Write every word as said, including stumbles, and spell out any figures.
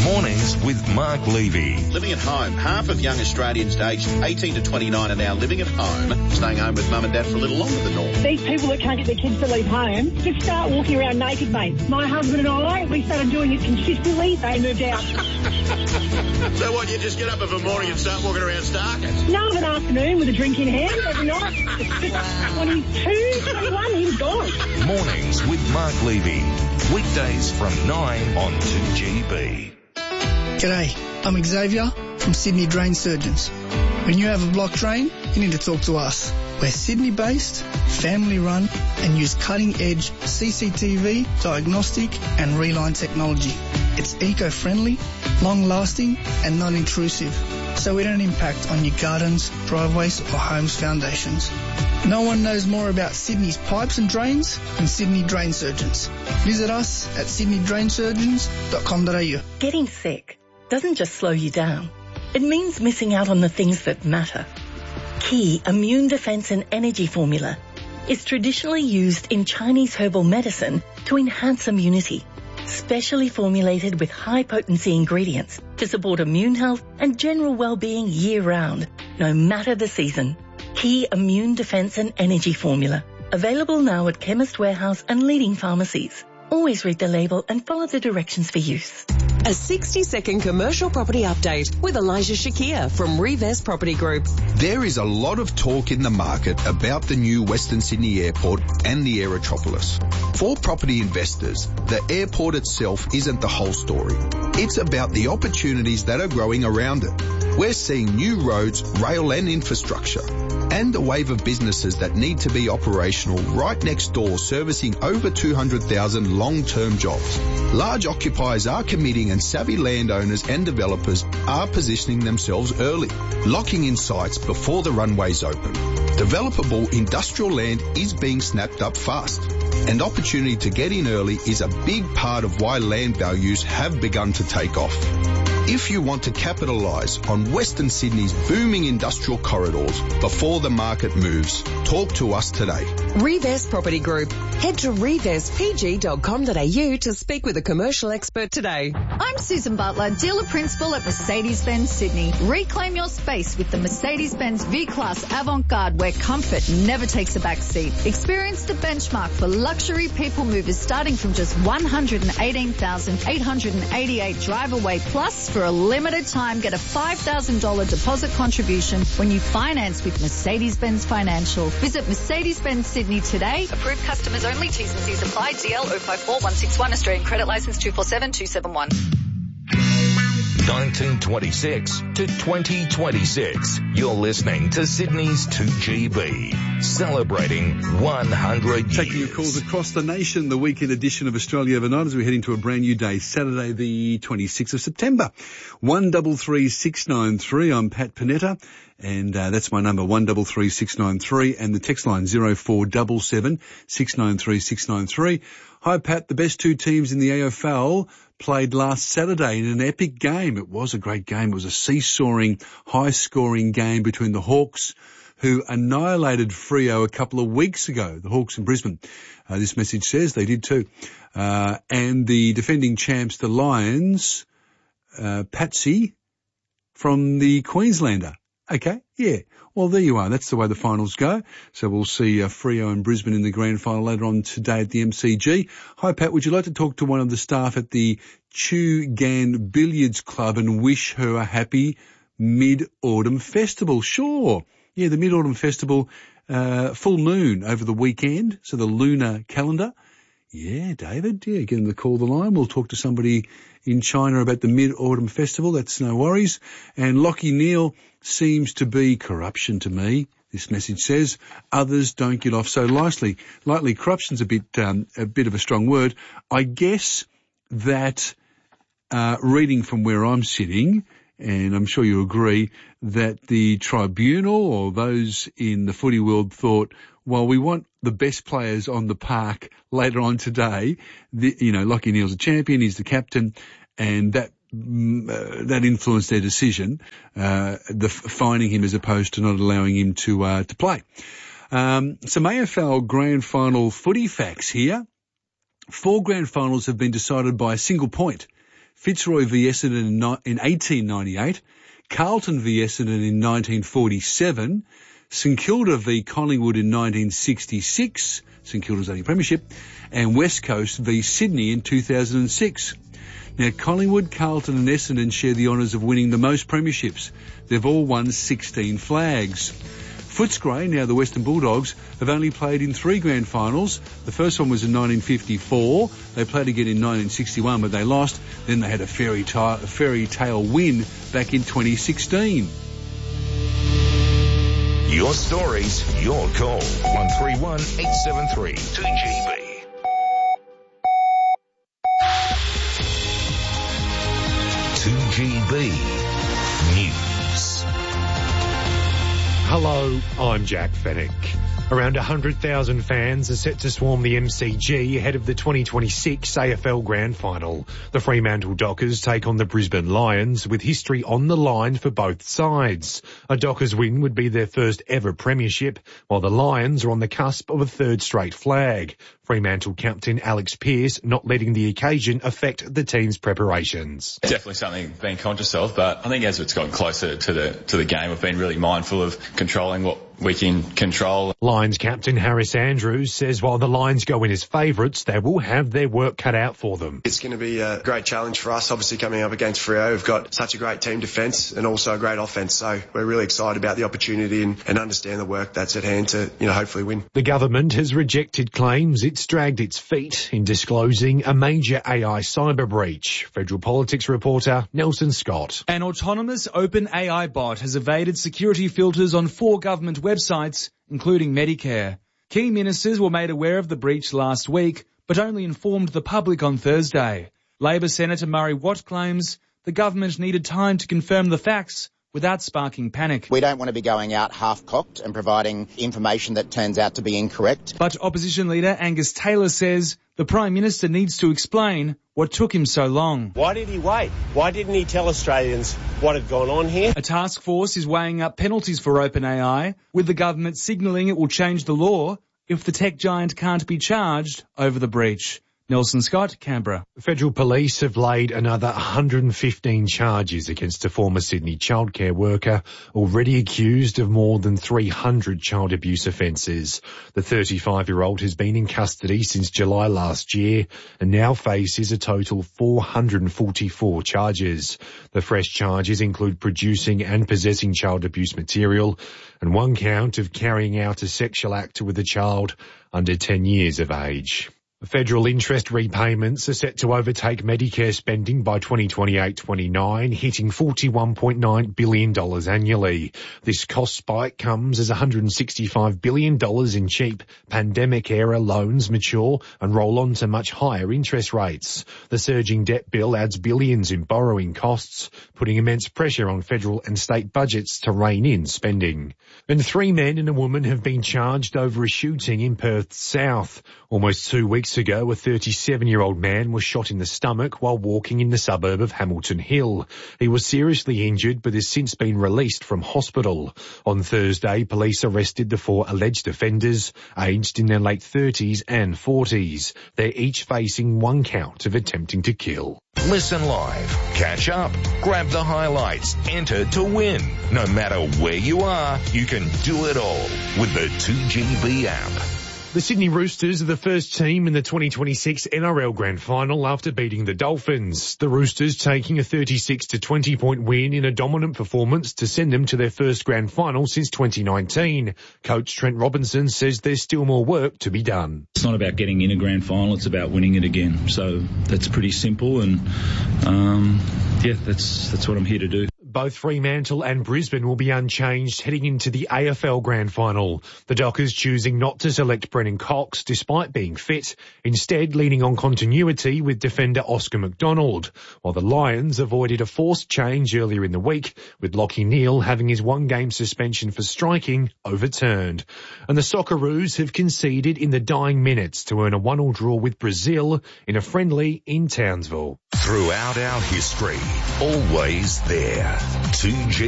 Mornings with Mark Levy. Living at home. Half of young Australians aged eighteen to twenty-nine are now living at home, staying home with mum and dad for a little longer than normal. These people that can't get their kids to leave home just start walking around naked, mate. My husband and I, we started doing it consistently. They moved out. So what, you just get up of a morning and start walking around starkers? No, of an afternoon with a drink in hand every night. twenty-two, twenty-one, he was gone. Mornings with Mark Levy. Weekdays from nine on two G B. G'day, I'm Xavier from Sydney Drain Surgeons. When you have a blocked drain, you need to talk to us. We're Sydney-based, family-run, and use cutting-edge C C T V, diagnostic, and reline technology. It's eco-friendly, long-lasting, and non-intrusive, so we don't impact on your gardens, driveways, or home's foundations. No one knows more about Sydney's pipes and drains than Sydney Drain Surgeons. Visit us at sydney drain surgeons dot com dot a u. Getting sick doesn't just slow you down. It means missing out on the things that matter. Key Immune Defense and Energy Formula is traditionally used in Chinese herbal medicine to enhance immunity, specially formulated with high-potency ingredients to support immune health and general well-being year-round, no matter the season. Key Immune Defense and Energy Formula, available now at Chemist Warehouse and leading pharmacies. Always read the label and follow the directions for use. A sixty-second commercial property update with Elijah Shakir from Revest Property Group. There is a lot of talk in the market about the new Western Sydney Airport and the Aerotropolis. For property investors, the airport itself isn't the whole story. It's about the opportunities that are growing around it. We're seeing new roads, rail and infrastructure, and a wave of businesses that need to be operational right next door, servicing over two hundred thousand long-term jobs. Large occupiers are committing and savvy landowners and developers are positioning themselves early, locking in sites before the runways open. Developable industrial land is being snapped up fast, and opportunity to get in early is a big part of why land values have begun to take off. If you want to capitalise on Western Sydney's booming industrial corridors before the market moves, talk to us today. Revest Property Group. Head to revest p g dot com dot a u to speak with a commercial expert today. I'm Susan Butler, dealer principal at Mercedes-Benz Sydney. Reclaim your space with the Mercedes-Benz V-Class Avant-Garde, where comfort never takes a back seat. Experience the benchmark for luxury people movers starting from just one hundred eighteen thousand eight hundred eighty-eight drive away. Plus, for a limited time, get a five thousand dollars deposit contribution when you finance with Mercedes-Benz Financial. Visit Mercedes-Benz Sydney today. Approved customers only. T's and C's apply. D L zero five four one six one. Australian credit license two four seven two seven one. nineteen twenty-six to twenty twenty-six. You're listening to Sydney's two G B, celebrating one hundred years. Taking your calls across the nation, the weekend edition of Australia Overnight as we head into a brand new day, Saturday the twenty-sixth of September. one double three six nine three. I'm Pat Panetta, and uh, that's my number, one double three six nine three, and the text line zero four seven seven six nine three six nine three. Hi Pat, the best two teams in the A F L played last Saturday in an epic game. It was a great game. It was a seesawing, high-scoring game between the Hawks, who annihilated Freo a couple of weeks ago, the Hawks in Brisbane. Uh, this message says they did too. Uh, and the defending champs, the Lions, uh, Patsy from the Queenslander. Okay, yeah. Well, there you are. That's the way the finals go. So we'll see uh, Freo and Brisbane in the grand final later on today at the M C G. Hi, Pat. Would you like to talk to one of the staff at the Chew Gan Billiards Club and wish her a happy Mid-Autumn Festival? Sure. Yeah, the Mid-Autumn Festival, uh, full moon over the weekend, so the lunar calendar. Yeah, David, yeah, get him to call the line. We'll talk to somebody in China about the Mid-Autumn Festival. That's no worries. And Lockie Neal seems to be corruption to me, this message says. Others don't get off so lightly. Lightly, corruption's a bit, um, a bit of a strong word. I guess that, uh, reading from where I'm sitting, and I'm sure you agree, that the tribunal or those in the footy world thought, well, we want the best players on the park later on today. The, you know, Lockie Neal's a champion, he's the captain, and that uh, that influenced their decision, uh, the fining him as opposed to not allowing him to uh, to play. Um, some A F L grand final footy facts here. Four grand finals have been decided by a single point. Fitzroy v Essendon in eighteen ninety-eight, Carlton v Essendon in nineteen forty-seven, St Kilda v Collingwood in nineteen sixty-six, St Kilda's only premiership, and West Coast v Sydney in two thousand six. Now, Collingwood, Carlton and Essendon share the honours of winning the most premierships. They've all won sixteen flags. Footscray, now the Western Bulldogs, have only played in three grand finals. The first one was in nineteen fifty-four. They played again in nineteen sixty-one, but they lost. Then they had a fairy, t- a fairy tale win back in twenty sixteen. Your stories, your call. one three one, eight seven three, two G B. two G B News. Hello, I'm Jack Fennick. Around one hundred thousand fans are set to swarm the M C G ahead of the twenty twenty-six A F L Grand Final. The Fremantle Dockers take on the Brisbane Lions with history on the line for both sides. A Dockers win would be their first ever premiership, while the Lions are on the cusp of a third straight flag. Fremantle captain Alex Pearce not letting the occasion affect the team's preparations. Definitely something being conscious of, but I think as it's gotten closer to the to the game, we've been really mindful of controlling what we can control. Lions captain Harris Andrews says while the Lions go in as favourites, they will have their work cut out for them. It's going to be a great challenge for us, obviously coming up against Freo. We've got such a great team defence and also a great offence, so we're really excited about the opportunity and, and understand the work that's at hand to, you know, hopefully win. The government has rejected claims it's dragged its feet in disclosing a major A I cyber breach. Federal Politics reporter Nelson Scott. An autonomous open A I bot has evaded security filters on four government websites, including Medicare. Key ministers were made aware of the breach last week, but only informed the public on Thursday. Labor Senator Murray Watt claims the government needed time to confirm the facts without sparking panic. We don't want to be going out half-cocked and providing information that turns out to be incorrect. But opposition leader Angus Taylor says the Prime Minister needs to explain what took him so long. Why did he wait? Why didn't he tell Australians what had gone on here? A task force is weighing up penalties for OpenAI, with the government signalling it will change the law if the tech giant can't be charged over the breach. Nelson Scott, Canberra. Federal police have laid another one hundred fifteen charges against a former Sydney childcare worker already accused of more than three hundred child abuse offences. The thirty-five-year-old has been in custody since July last year and now faces a total four hundred forty-four charges. The fresh charges include producing and possessing child abuse material and one count of carrying out a sexual act with a child under ten years of age. Federal interest repayments are set to overtake Medicare spending by twenty twenty-eight twenty-nine, hitting forty-one point nine billion dollars annually. This cost spike comes as one hundred sixty-five billion dollars in cheap pandemic-era loans mature and roll on to much higher interest rates. The surging debt bill adds billions in borrowing costs, putting immense pressure on federal and state budgets to rein in spending. And three men and a woman have been charged over a shooting in Perth South. Almost two weeks ago, a thirty-seven-year-old man was shot in the stomach while walking in the suburb of Hamilton Hill. He was seriously injured but has since been released from hospital. On Thursday, police arrested the four alleged offenders, aged in their late thirties and forties. They're each facing one count of attempting to kill. Listen live, catch up, grab the highlights, enter to win. No matter where you are, you can do it all with the two G B app. The Sydney Roosters are the first team in the twenty twenty-six N R L Grand Final after beating the Dolphins. The Roosters taking a thirty-six to twenty point win in a dominant performance to send them to their first Grand Final since twenty nineteen. Coach Trent Robinson says there's still more work to be done. It's not about getting in a Grand Final, it's about winning it again. So that's pretty simple and, um, yeah, that's, that's what I'm here to do. Both Fremantle and Brisbane will be unchanged heading into the A F L Grand Final. The Dockers choosing not to select Brennan Cox despite being fit, instead leaning on continuity with defender Oscar McDonald, while the Lions avoided a forced change earlier in the week, with Lachie Neale having his one-game suspension for striking overturned. And the Socceroos have conceded in the dying minutes to earn a one-all draw with Brazil in a friendly in Townsville. Throughout our history, always there. two G